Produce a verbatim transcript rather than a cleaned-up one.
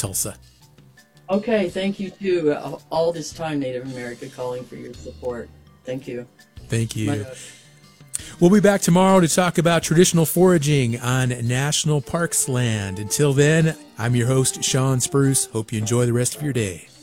Tulsa. Okay, thank you too. Uh, All this time, Native America calling for your support. Thank you. Thank you. My- We'll be back tomorrow to talk about traditional foraging on National Parks land. Until then, I'm your host, Sean Spruce. Hope you enjoy the rest of your day.